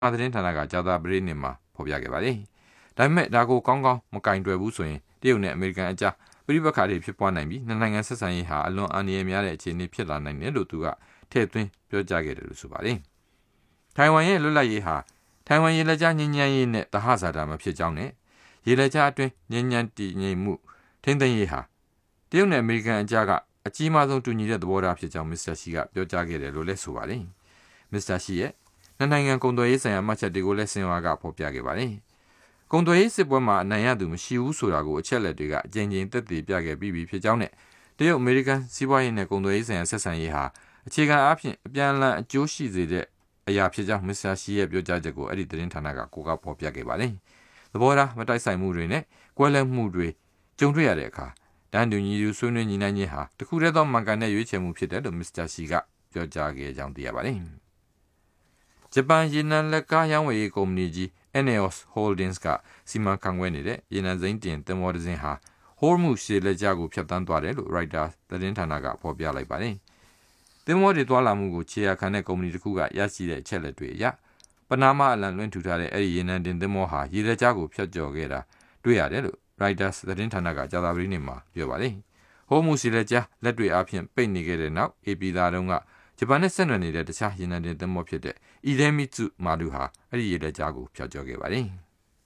သတင်းဌာနကဂျာတာပရိနစ်မှာဖော်ပြခဲ့ပါတယ်။ဒါပေမဲ့ဒါကိုကောင်းကောင်းမကင်တွယ်ဘူးဆိုရင်တရုတ်နဲ့အမေရိကန်အကြားပြိပက္ခတွေဖြစ်ပွားနိုင်ပြီးနှစ်နိုင်ငံဆက်ဆံရေးဟာအလွန်အန္တရာယ်များတဲ့အခြေအနေဖြစ်လာနိုင်တယ်လို့သူကထည့်သွင်းပြောကြားခဲ့တယ်လို့ဆိုပါတယ်။ထိုင်ဝမ်ရဲ့လွတ်လပ်ရေးဟာထိုင်ဝမ်ရေလက်ကြားငြိမ်းချမ်းရေးနဲ့တဟဇာတာမဖြစ်ကြောင်းနဲ့ရေလက်ကြားအတွင်းငြိမ်းချမ်းတည်ငြိမ်မှုထိန်းသိမ်းရေးဟာတရုတ်နဲ့အမေရိကန်အကြားကအကြီးမားဆုံးတူညီတဲ့သဘောထားဖြစ်ကြောင်းမစ္စတာရှီကပြောကြားခဲ့တယ်လို့လည်းဆိုပါတယ်။မစ္စတာရှီရဲ့နှစ်နိုင်ငံကုန်သွယ်ရေးဆိုင်ရာမှတ်ချက်တွေကိုလည်းစင်ဝါကဖော်ပြခဲ့ပါတယ်။ကုန်သွယ်ရေးစစ်ပွဲမှာအနိုင်ရသူမရှိဘူးဆိုတာကိုအချက်လက်တွေကအကြိမ်ကြိမ်သက်သေပြခဲ့ပြီးပြီဖြစ်ကြောင်းနဲ့တရုတ်အမေရိကန်စီးပွားရေးနဲ့ကုန်သွယ်ရေးဆိုင်ရာဆက်ဆံရေးဟာအခြေခံအားဖြင့်အပြန်အလှန်အကျိုးရှိစေတဲ့အရာဖြစ်ကြောင်းမစ္စတာရှီရဲ့ပြောကြားချက်ကိုအဲ့ဒီသတင်းဌာနကကိုကဖော်ပြခဲ့ပါတယ်။သဘောထားမတိုက်ဆိုင်မှုတွေနဲ့ကွဲလွဲမှုတွေကြုံတွေ့ရတဲ့အခါတန်တူညီသူဆွေးနွေးညီနိုင်ခြင်းဟာတခုတည်းသောမှန်ကန်တဲ့ရွေးချယ်မှုဖြစ်တယ်လို့မစ္စတာရှီကပြောကြားခဲ့ကြောင်းသိရပါတယ်။ဂျပန်ရေနံလက်ကားရောင်းဝယ်ရေးကုမ္ပဏီကြီး ENEOS Holdings ကစီမံခန့်ခွဲနေတဲ့ရေနံစိမ်းတင်သင်္ဘောတစ်စင်းဟာဟိုးမှုရှေလက်ကြားကိုဖျက်ဆီးသွားတယ်လို့ Reuters သတင်းဌာနကဖော်ပြလိုက်ပါတယ်။သင်္ဘောတွေသွားလာမှုကိုခြေရာခံတဲ့ကုမ္ပဏီတစ်ခုကရရှိတဲ့အချက်လက်တွေအရပနာမအလံလွှင့်ထူထားတဲ့အဲ့ဒီရေနံတင်သင်္ဘောဟာရေလက်ကြားကိုဖျက်ကျော်ခဲ့တာတွေ့ရတယ်လို့ Reuters သတင်းဌာနကကြာသပတေးနေ့မှာပြောပါတယ်။ဟိုးမှုရှေလက်ကြားလက်တွေအပြင်ပိတ်နေခဲ့တဲ့နောက် AP သားတုန်းကဂျပန်နဲ့ဆက်နွယ်နေတဲ့တခြားရေနံတင်သင်္ဘောဖြစ်တဲ့ Idemitsu Maru ဟာအဲ့ဒီရေလက်ကြားကိုဖျက်ကျော်ခဲ့ပါတယ်။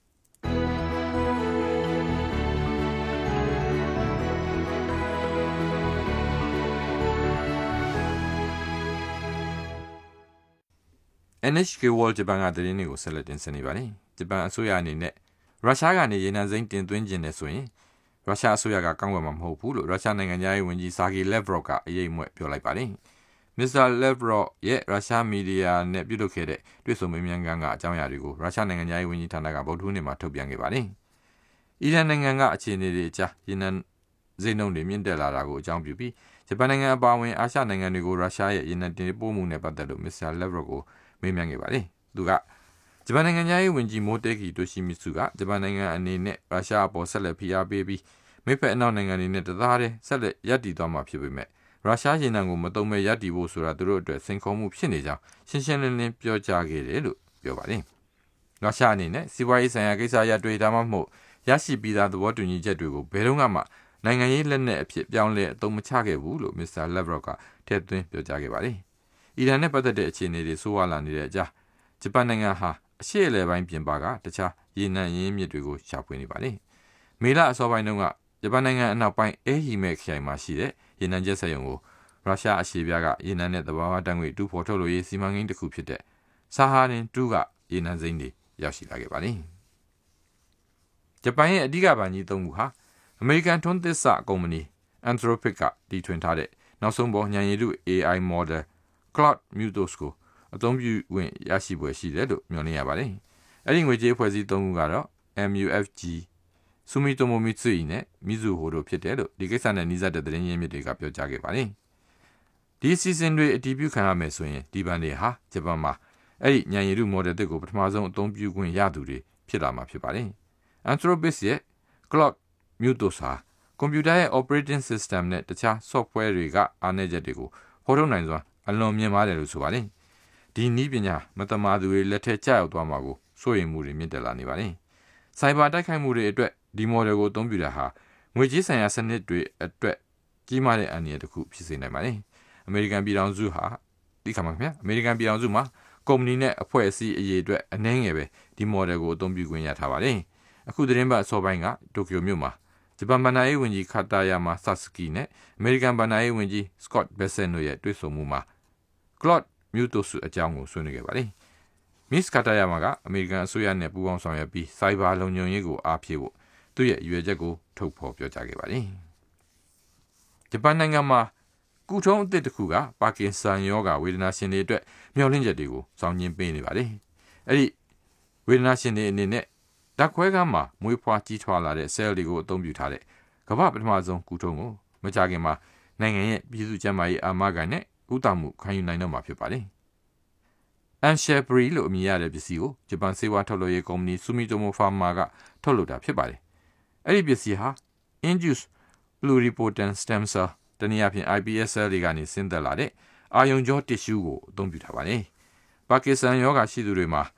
NHK World ဂျပန်ကသတင်းတွေကိုဆက်လက်တင်ဆက်နေပါတယ်။ဂျပန်အစိုးရအနေနဲ့ရုရှားကနေရေနံစိမ်းတင်သွင်းခြင်းနဲ့ဆိုရင်ရုရှားအစိုးရကကောင်းကွယ်မှာမဟုတ်ဘူးလို့ရုရှားနိုင်ငံသားရေးဝန်ကြီးဆာဂီလက်ဗရော့ကအရေးအမွဲ့ပြောလိုက်ပါတယ်။မစ္စတာလက်ဗရော့ရဲ့ရုရှားမီဒီယာနဲ့ပြုလုပ်ခဲ့တဲ့တွေ့ဆုံမေးမြန်းခန်းကအကြောင်းအရာတွေကိုရုရှားနိုင်ငံသားရေးဝန်ကြီးဌာနကဗုဒ္ဓဟူးနေ့မှာထုတ်ပြန်ခဲ့ပါတယ်။အီရန်နိုင်ငံကအခြေအနေတွေအကြားရေနံဈေးနှုန်းတွေမြင့်တက်လာတာကိုအကြောင်းပြုပြီးဂျပန်နိုင်ငံအပါအဝင်အာရှနိုင်ငံတွေကိုရုရှားရဲ့ရေနံတင်ပို့မှုနဲ့ပတ်သက်လို့မစ္စတာလက်ဗရော့ကိုမေးမြန်းခဲ့ပါတယ်။သူကဂျပန်နိုင်ငံသားရေးဝန်ကြီးမိုတေကီတိုရှိမီစုကဂျပန်နိုင်ငံအနေနဲ့ရုရှားအပေါ်ဆက်လက်ဖိအားပေးပြီးမိဖက်အနောက်နိုင်ငံတွေနဲ့တသားတည်းဆက်လက်ရပ်တည်သွားမှာဖြစ်ပေမဲ့ရုရှားရေနံကိုမတုံ့မဲ့ရပ်တည်ဖို့ဆိုတာသူတို့အတွက်စိန်ခေါ်မှုဖြစ်နေကြောင်းရှင်းရှင်းလင်းလင်းပြောကြားခဲ့တယ်လို့ပြောပါတယ်။ရုရှားအနေနဲ့စီးပွားရေးဆိုင်ရာကိစ္စရပ်တွေဒါမှမဟုတ်ရရှိပြီးသားသဘောတူညီချက်တွေကိုဘယ်တော့မှနိုင်ငံရေးလက်နက်အဖြစ်ပြောင်းလဲအသုံးမချခဲ့ဘူးလို့မစ္စတာလက်ဗရော့ကထည့်သွင်းပြောကြားခဲ့ပါတယ်။အီရန်နဲ့ပတ်သက်တဲ့အခြေအနေတွေဆိုးဝါးလာနေတဲ့အကြားဂျပန်နိုင်ငံဟာအရှေ့အလယ်ပိုင်းပြင်ပကတခြားရေနံရင်းမြစ်တွေကိုရှာဖွေနေပါတယ်။မေလအစောပိုင်းတုန်းကဂျပန်နိုင်ငံအနောက်ပိုင်းအဲဟီမဲခရိုင်မှာရှိတဲ့ရေနံကျက်စက်ရုံကိုရုရှားအရှေ့ပြားကရေနံနဲ့သဘာဝဓာတ်ငွေ့တူဖော်ထုတ်လို့ရေးစီမံကိန်းတစ်ခုဖြစ်တဲ့ဆာဟာရင်2ကရေနံစိမ်းတွေရောက်ရှိလာခဲ့ပါတယ်။ဂျပန်ရဲ့အဓိကဗန်ကြီး၃ခုဟာအမေရိကန်ထွန်းသစ်စကုမ္ပဏီ Anthropic ကတီထွင်ထားတဲ့နောက်ဆုံးပေါ်ဉာဏ်ရည်တု AI model Claude Mythos ကိုအသုံးပြုဝင်ရရှိပွဲရှိတယ်လို့မျှော်လင့်ရပါတယ်။အဲ့ဒီငွေကြေးအဖွဲ့အစည်း၃ခုကတော့ MUFG Sumitomo Mitsui နဲ့ Mizuho တို့ဖြစ်တယ်လို့ဒီကိစ္စနဲ့နှီးစပ်တဲ့သတင်းရင်းမြစ်တွေကပြောကြားခဲ့ပါတယ်။ဒီစီစဉ်တွေအတည်ပြုခံရမယ်ဆိုရင်ဒီဘဏ်တွေဟာဂျပန်မှာအဲ့ဒီဉာဏ်ရည်တု model တစ်ကိုပထမဆုံးအသုံးပြုခွင့်ရသူတွေဖြစ်လာမှာဖြစ်ပါတယ်။ Anthropic ရဲ့ Claude Mythos ဟာကွန်ပျူတာရဲ့ operating system နဲ့တခြား software တွေကအားနည်းချက်တွေကိုဖော်ထုတ်နိုင်စွာအလွန်မြင့်မားတယ်လို့ဆိုပါတယ်။ဒီနည်းပညာမတမာသူတွေလက်ထက်ကျရောက်သွားမှာကိုစိုးရိမ်မှုတွေမြင့်တက်လာနေပါတယ်။စိုက်ဘာတိုက်ခိုက်မှုတွေအတွက်ဒီ model ကိုအသုံးပြုတာဟာငွေကြေးဆိုင်ရာစနစ်တွေအတွက်ကြီးမားတဲ့အန္တရာယ်တစ်ခုဖြစ်စေနိုင်ပါတယ်။အမေရိကန်ပြည်ထောင်စုဟာဒီခါမှာခင်ဗျာအမေရိကန်ပြည်ထောင်စုမှာကုမ္ပဏီနဲ့အဖွဲ့အစည်းအရေးအတွက်အနည်းငယ်ပဲဒီ model ကိုအသုံးပြုခွင့်ရထားပါတယ်။အခုသတင်းပတ်အစောပိုင်းကတိုကျိုမြို့မှာဂျပန်ဘဏ္ဍာရေးဝန်ကြီးခါတာယာမာဆာစကီနဲ့အမေရိကန်ဘဏ္ဍာရေးဝန်ကြီးစကော့ဘက်ဆန်တို့ရဲ့တွေ့ဆုံမှုမှာ Claude Mythos အကြောင်းကိုဆွေးနွေးခဲ့ပါတယ်။ Miss ခါတာယာမာကအမေရိကန်အစိုးရနဲ့ပူးပေါင်းဆောင်ရွက်ပြီးစိုက်ဘာလုံခြုံရေးကိုအားဖြည့်ဖို့သူ့ရဲ့ရွေချက်ကိုထုတ်ဖော်ပြောကြားခဲ့ပါတယ်။ဂျပန်နိုင်ငံမှာကုထုံးအသစ်တစ်ခုကပါကင်ဆန်ရောဂါဝေဒနာရှင်တွေအတွက်မျှော်လင့်ချက်တွေကိုစောင့်ကျဉ်ပေးနေပါတယ်။အဲ့ဒီဝေဒနာရှင်တွေအနေနဲ့ဓာတ်ခွဲခန်းမှာမွေးဖွားကြီးထွားလာတဲ့ဆဲလ်တွေကိုအသုံးပြုထားတဲ့ကမ္ဘာပထမဆုံးကုထုံးကိုမကြာခင်မှာနိုင်ငံရဲ့ပြည်သူ့ကျန်းမာရေးအာမခံနဲ့ဥတမှုခံယူနိုင်တော့မှာဖြစ်ပါတယ်။ Anshebri လို့အမည်ရတဲ့ပစ္စည်းကိုဂျပန်ဆေးဝါးထုတ်လုပ်ရေးကုမ္ပဏီ Sumitomo Pharma ကထုတ်လုပ်တာဖြစ်ပါတယ်။အဲ့ဒီပစ္စည်းဟာ Induced Pluripotent Stem Cell တနည်းအားဖြင့် iPS cell တွေကနေဆင်းသက်လာတဲ့အာယုံကြောတစ်ရှူးကိုအသုံးပြုထားပါတယ်။ပါကစ္စတန်ရောဂါရှိသူတွေမှာ